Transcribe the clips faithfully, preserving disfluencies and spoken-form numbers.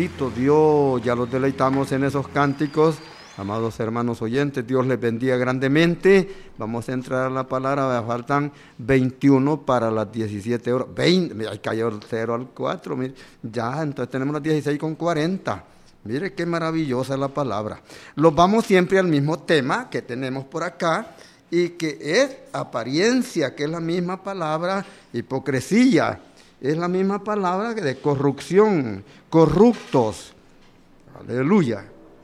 bendito Dios, ya los deleitamos en esos cánticos. Amados hermanos oyentes, Dios les bendiga grandemente. Vamos a entrar a la palabra, faltan veintiuno para las diecisiete horas. veinte, hay cayó el cero al cuatro, mire, ya, entonces tenemos las dieciséis con cuarenta. Mire qué maravillosa la palabra. Los vamos siempre al mismo tema que tenemos por acá, y que es apariencia, que es la misma palabra hipocresía, es la misma palabra de corrupción, corruptos. Aleluya.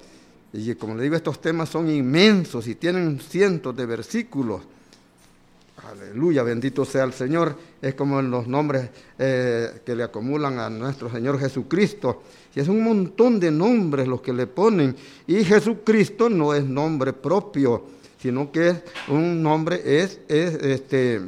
Y como le digo, estos temas son inmensos y tienen cientos de versículos. Aleluya, bendito sea el Señor. Es como en los nombres eh, que le acumulan a nuestro Señor Jesucristo. Y es un montón de nombres los que le ponen. Y Jesucristo no es nombre propio, sino que es un nombre, es, es este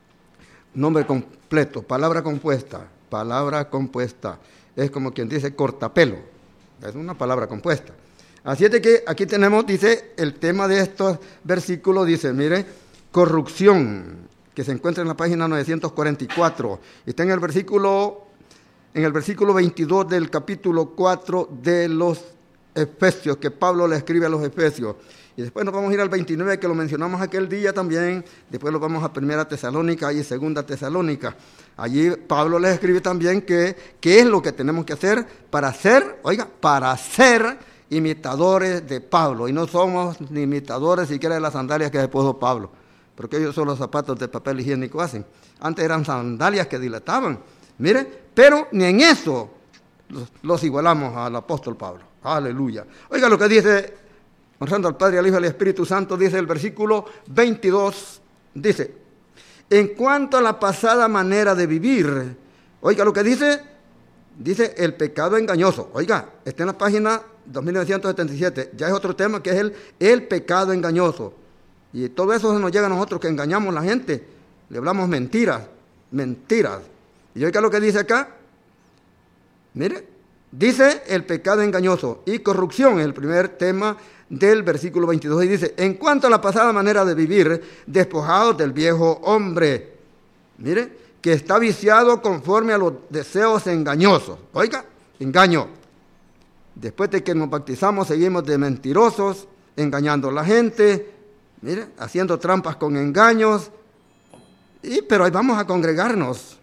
nombre completo, palabra compuesta, palabra compuesta. Es como quien dice cortapelo, es una palabra compuesta. Así es de que aquí tenemos, dice, el tema de estos versículos, dice, mire, corrupción, que se encuentra en la página novecientos cuarenta y cuatro, y está en el versículo, en el versículo veintidós del capítulo cuatro de los Efesios, que Pablo le escribe a los Efesios. Y después nos vamos a ir al veintinueve, que lo mencionamos aquel día también. Después lo vamos a Primera Tesalónica y Segunda Tesalónica. Allí Pablo les escribe también que qué es lo que tenemos que hacer para ser, oiga, para ser imitadores de Pablo. Y no somos ni imitadores siquiera de las sandalias que se puso Pablo, porque ellos son los zapatos de papel higiénico hacen. Antes eran sandalias que dilataban. Mire, pero ni en eso los, los igualamos al apóstol Pablo. Aleluya. Oiga lo que dice, honrando al Padre, al Hijo y al Espíritu Santo, dice el versículo veintidós, dice, en cuanto a la pasada manera de vivir, oiga lo que dice, dice el pecado engañoso. Oiga, está en la página dos mil novecientos setenta y siete, ya es otro tema que es el, el pecado engañoso. Y todo eso se nos llega a nosotros que engañamos a la gente, le hablamos mentiras, mentiras. Y oiga lo que dice acá, mire, dice el pecado engañoso y corrupción, el primer tema del versículo veintidós, y dice, en cuanto a la pasada manera de vivir, despojados del viejo hombre, mire, que está viciado conforme a los deseos engañosos. Oiga, engaño. Después de que nos bautizamos, seguimos de mentirosos, engañando a la gente, mire, haciendo trampas con engaños, y, pero ahí vamos a congregarnos.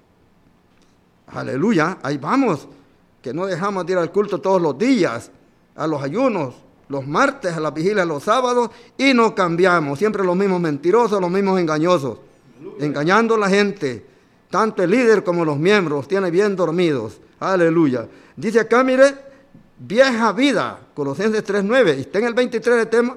Aleluya, ahí vamos, que no dejamos de ir al culto todos los días, a los ayunos, los martes, a las vigilias, los sábados, y no cambiamos, siempre los mismos mentirosos, los mismos engañosos, aleluya, engañando a la gente, tanto el líder como los miembros, los tiene bien dormidos, aleluya. Dice acá, mire, vieja vida, Colosenses tres nueve, y está en el veintitrés de tema,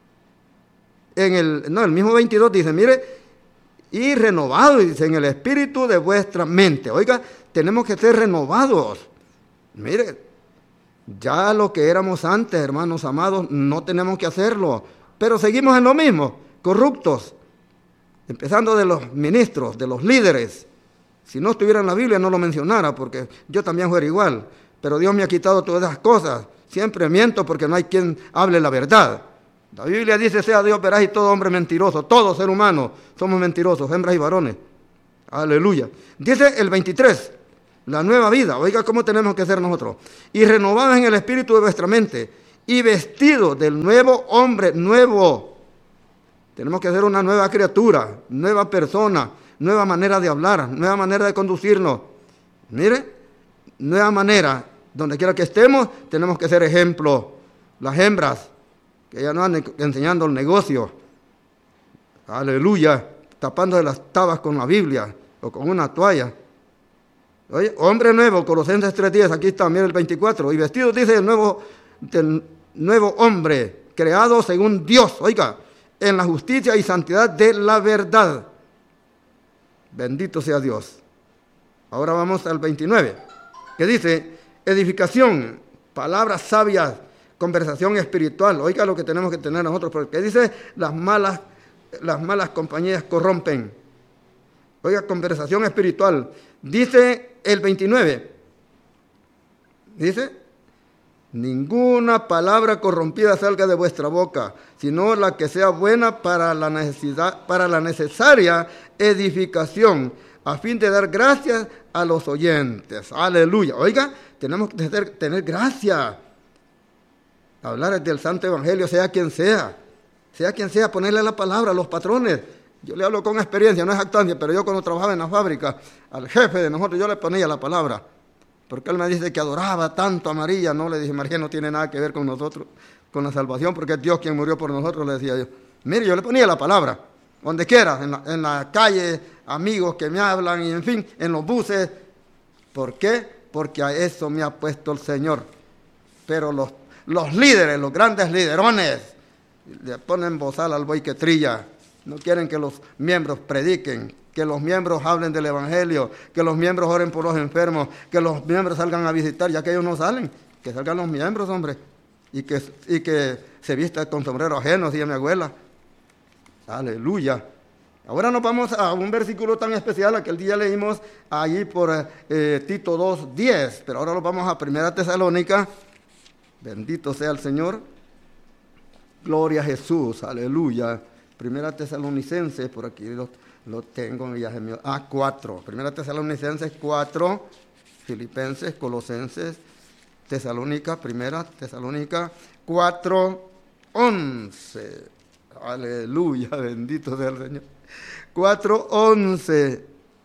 en el, no, el mismo veintidós dice, mire, y renovado, dice, en el espíritu de vuestra mente. Oiga, tenemos que ser renovados. Mire, ya lo que éramos antes, hermanos amados, no tenemos que hacerlo, pero seguimos en lo mismo, corruptos, empezando de los ministros, de los líderes. Si no estuviera en la Biblia no lo mencionara, porque yo también fuera igual, pero Dios me ha quitado todas esas cosas. Siempre miento porque no hay quien hable la verdad. La Biblia dice, sea Dios veraz y todo hombre mentiroso, todo ser humano somos mentirosos, hembras y varones. Aleluya. Dice el veintitrés, la nueva vida, oiga cómo tenemos que ser nosotros, y renovados en el espíritu de vuestra mente, y vestidos del nuevo hombre nuevo. Tenemos que ser una nueva criatura, nueva persona, nueva manera de hablar, nueva manera de conducirnos. Mire, nueva manera, donde quiera que estemos, tenemos que ser ejemplo. Las hembras, que ya no andan enseñando el negocio, aleluya, tapando de las tabas con la Biblia, o con una toalla. Oye, hombre nuevo, Colosenses tres diez, aquí está, mira el veinticuatro, y vestido, dice, el nuevo, del nuevo hombre, creado según Dios, oiga, en la justicia y santidad de la verdad. Bendito sea Dios. Ahora vamos al veintinueve, que dice, edificación, palabras sabias, conversación espiritual. Oiga lo que tenemos que tener nosotros, porque dice, las malas, las malas compañías corrompen. Oiga, conversación espiritual. Dice el veintinueve, dice, ninguna palabra corrompida salga de vuestra boca, sino la que sea buena para la necesidad, para la necesaria edificación, a fin de dar gracias a los oyentes. Aleluya. Oiga, tenemos que tener, tener gracia. Hablar del Santo Evangelio, sea quien sea. Sea quien sea, ponerle la palabra a los patrones. Yo le hablo con experiencia, no es jactancia, pero yo cuando trabajaba en la fábrica, al jefe de nosotros, yo le ponía la palabra. Porque él me dice que adoraba tanto a María. No, le dije, María no tiene nada que ver con nosotros, con la salvación, porque es Dios quien murió por nosotros, le decía yo. Mire, yo le ponía la palabra, donde quiera, en la, en la calle, amigos que me hablan, y en fin, en los buses. ¿Por qué? Porque a eso me ha puesto el Señor. Pero los, los líderes, los grandes liderones, le ponen bozal al buey que trilla. No quieren que los miembros prediquen, que los miembros hablen del Evangelio, que los miembros oren por los enfermos, que los miembros salgan a visitar, ya que ellos no salen, que salgan los miembros, hombre, y que, y que se vista con sombrero ajeno, decía mi abuela. Aleluya. Ahora nos vamos a un versículo tan especial, aquel día leímos allí por eh, Tito dos, diez, pero ahora nos vamos a Primera Tesalónica. Bendito sea el Señor. Gloria a Jesús, aleluya. Primera Tesalonicenses, por aquí lo, lo tengo, ya se me... Ah, cuatro. Primera Tesalonicenses cuatro, Filipenses, Colosenses, Tesalónica, Primera Tesalónica cuatro, once. Aleluya, bendito sea el Señor. cuatro, once.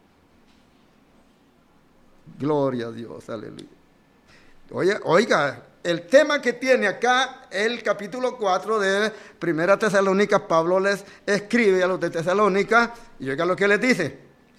Gloria a Dios, aleluya. Oiga, oiga, el tema que tiene acá el capítulo cuatro de Primera Tesalónica, Pablo les escribe a los de Tesalónica, y oiga lo que les dice.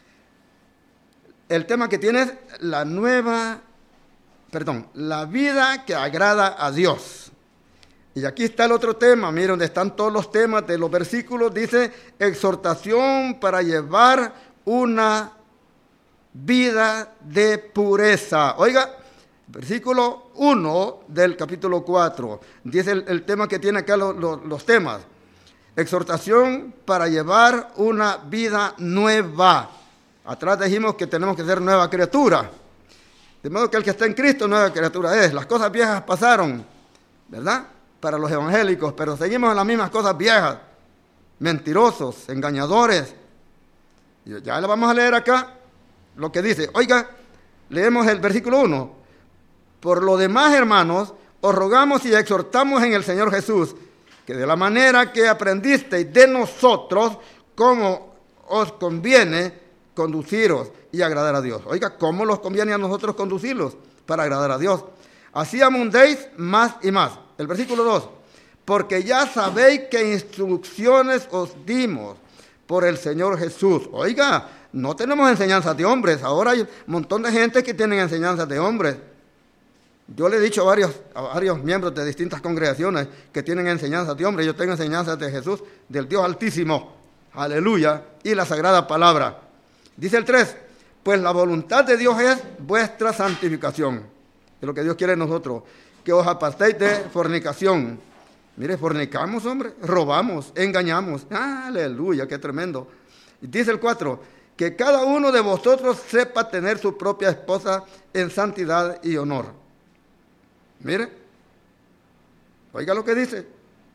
El tema que tiene es la nueva, perdón, la vida que agrada a Dios. Y aquí está el otro tema, miren donde están todos los temas de los versículos, dice exhortación para llevar una vida de pureza. Oiga, versículo uno del capítulo cuatro, dice el, el tema que tiene acá lo, lo, los temas. Exhortación para llevar una vida nueva. Atrás dijimos que tenemos que ser nueva criatura. De modo que el que está en Cristo, nueva criatura es. Las cosas viejas pasaron, ¿verdad? Para los evangélicos, pero seguimos en las mismas cosas viejas. Mentirosos, engañadores. Y ya le vamos a leer acá lo que dice. Oiga, leemos el versículo uno. Por lo demás, hermanos, os rogamos y exhortamos en el Señor Jesús, que de la manera que aprendisteis de nosotros, cómo os conviene conduciros y agradar a Dios. Oiga, ¿cómo nos conviene a nosotros conducirlos para agradar a Dios? Así abundéis más y más. El versículo dos. Porque ya sabéis qué instrucciones os dimos por el Señor Jesús. Oiga, no tenemos enseñanzas de hombres. Ahora hay un montón de gente que tienen enseñanzas de hombres. Yo le he dicho a varios, a varios miembros de distintas congregaciones que tienen enseñanzas de hombres. Yo tengo enseñanzas de Jesús, del Dios Altísimo. Aleluya. Y la Sagrada Palabra. Dice el tres. Pues la voluntad de Dios es vuestra santificación. Es lo que Dios quiere de nosotros. Que os apartéis de fornicación. Mire, fornicamos, hombre. Robamos, engañamos. Aleluya, qué tremendo. Y dice el cuatro. Que cada uno de vosotros sepa tener su propia esposa en santidad y honor. Mire, oiga lo que dice.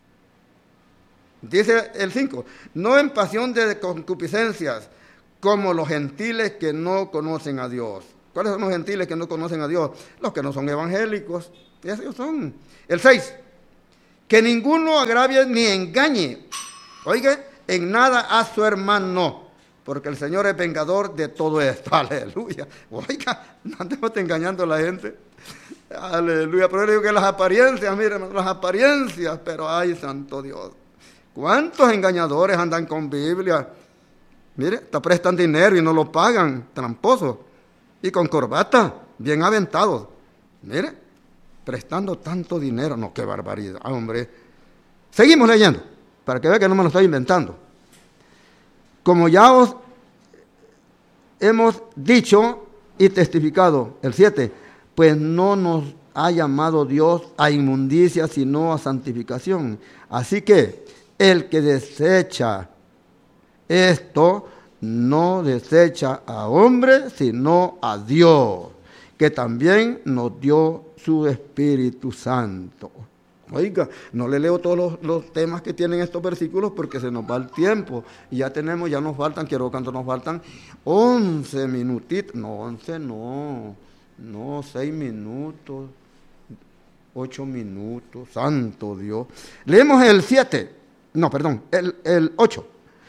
Dice el cinco, no en pasión de concupiscencias, como los gentiles que no conocen a Dios. ¿Cuáles son los gentiles que no conocen a Dios? Los que no son evangélicos. Esos son. El seis, que ninguno agravie ni engañe, oiga, en nada a su hermano, porque el Señor es vengador de todo esto. Aleluya. Oiga, no andemos engañando a la gente. Aleluya, pero yo digo que las apariencias, miren, las apariencias, pero ay, santo Dios, ¿cuántos engañadores andan con Biblia? Mire, te prestan dinero y no lo pagan, tramposos, y con corbata, bien aventados, mire, prestando tanto dinero, no, qué barbaridad, hombre. Seguimos leyendo, para que vean que no me lo estoy inventando. Como ya os hemos dicho y testificado, el siete, pues no nos ha llamado Dios a inmundicia, sino a santificación. Así que el que desecha esto, no desecha a hombre, sino a Dios, que también nos dio su Espíritu Santo. Oiga, no le leo todos los, los temas que tienen estos versículos porque se nos va el tiempo. Y ya tenemos, ya nos faltan, quiero ver cuánto nos faltan, once minutitos. No, once no, no, seis minutos, ocho minutos, santo Dios. Leemos el siete, no, perdón, el, el ocho.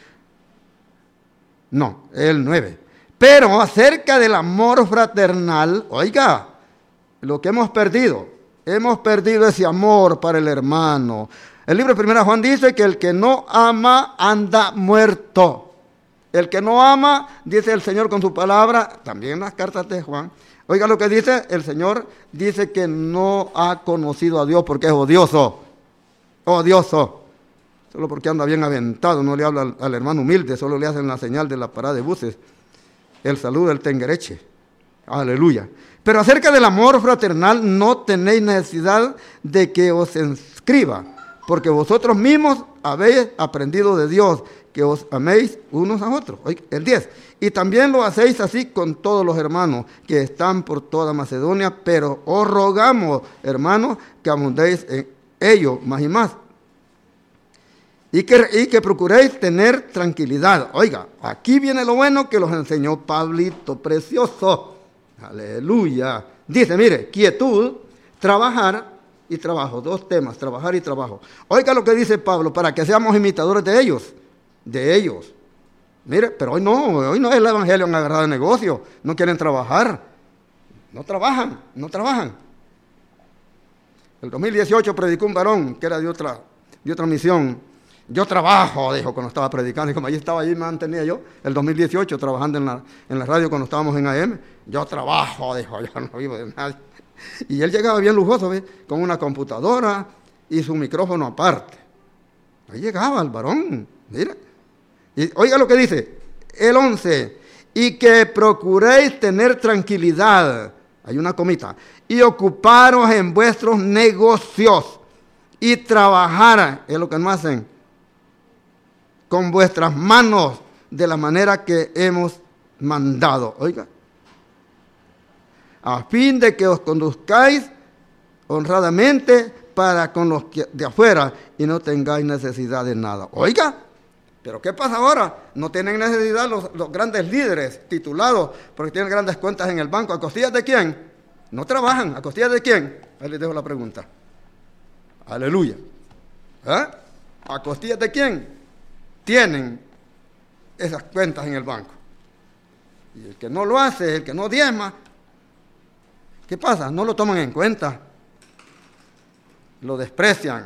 No, el nueve. Pero acerca del amor fraternal, oiga, lo que hemos perdido. Hemos perdido ese amor para el hermano. El libro de Primera Juan dice que el que no ama anda muerto. El que no ama, dice el Señor con su palabra, también en las cartas de Juan. Oiga lo que dice, el Señor dice que no ha conocido a Dios porque es odioso. Odioso. Solo porque anda bien aventado, no le habla al, al hermano humilde, solo le hacen la señal de la parada de buses. El saludo del tengereche. Aleluya. Pero acerca del amor fraternal no tenéis necesidad de que os escriba, porque vosotros mismos habéis aprendido de Dios, que os améis unos a otros. El diez. Y también lo hacéis así con todos los hermanos que están por toda Macedonia, pero os rogamos, hermanos, que abundéis en ello más y más. Y que, y que procuréis tener tranquilidad. Oiga, aquí viene lo bueno que los enseñó Pablito, precioso. Aleluya. Dice, mire, quietud, trabajar y trabajo. Dos temas, trabajar y trabajo. Oiga lo que dice Pablo, para que seamos imitadores de ellos. De ellos. Mire, pero hoy no, hoy no es el evangelio, han agarrado el negocio. No quieren trabajar. No trabajan, no trabajan. El dos mil dieciocho predicó un varón que era de otra, de otra misión. Yo trabajo, dijo cuando estaba predicando, y como allí estaba, allí me mantenía yo, el dos mil dieciocho, trabajando en la, en la radio cuando estábamos en A M, yo trabajo, dijo, yo no vivo de nadie. Y él llegaba bien lujoso, ¿ve? Con una computadora y su micrófono aparte. Ahí llegaba el varón, mira. Y oiga lo que dice, el once, y que procuréis tener tranquilidad, hay una comita, y ocuparos en vuestros negocios, y trabajar, es lo que no hacen, con vuestras manos, de la manera que hemos mandado. Oiga, a fin de que os conduzcáis honradamente para con los de afuera y no tengáis necesidad de nada. Oiga, pero ¿qué pasa ahora? No tienen necesidad los, los grandes líderes titulados porque tienen grandes cuentas en el banco. ¿A costillas de quién? No trabajan. ¿A costillas de quién? Ahí les dejo la pregunta. Aleluya. ¿Eh? ¿A costillas de quién tienen esas cuentas en el banco? Y el que no lo hace, el que no diezma, ¿qué pasa? No lo toman en cuenta, lo desprecian,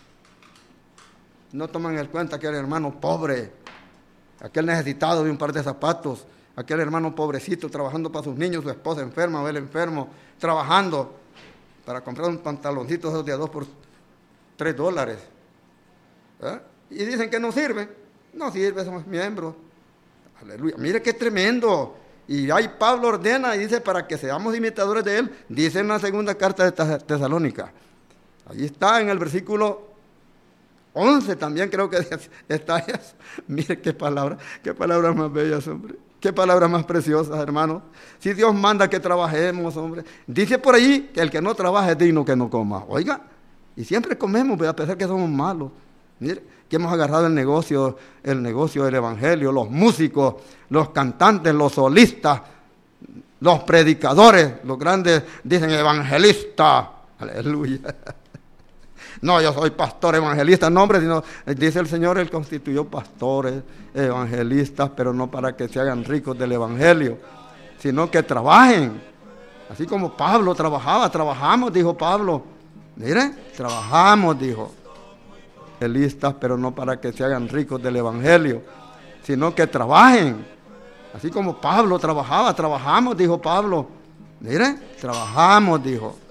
no toman en cuenta aquel hermano pobre, aquel necesitado de un par de zapatos, aquel hermano pobrecito trabajando para sus niños, su esposa enferma o él enfermo, trabajando para comprar un pantaloncito esos de a dos por tres dólares. ¿Eh? Y dicen que no sirve. No sirve, somos miembros. Aleluya. Mire qué tremendo. Y ahí Pablo ordena y dice para que seamos imitadores de él. Dice en la segunda carta de Tesalónica. Ahí está en el versículo once también creo que está eso. Mire qué palabra, qué palabras más bellas, hombre. Qué palabras más preciosas, hermano. Si Dios manda que trabajemos, hombre. Dice por ahí que el que no trabaja es digno que no coma. Oiga, y siempre comemos, a pesar que somos malos. Mire, que hemos agarrado el negocio, el negocio del evangelio, los músicos, los cantantes, los solistas, los predicadores, los grandes dicen evangelista. Aleluya. No, yo soy pastor evangelista, no hombre, sino, dice el Señor, Él constituyó pastores, evangelistas, pero no para que se hagan ricos del evangelio, sino que trabajen. Así como Pablo trabajaba, trabajamos, dijo Pablo. Mire, trabajamos, dijo. Evangelistas, pero no para que se hagan ricos del evangelio, sino que trabajen. Así como Pablo trabajaba, trabajamos, dijo Pablo. Mire, trabajamos, dijo.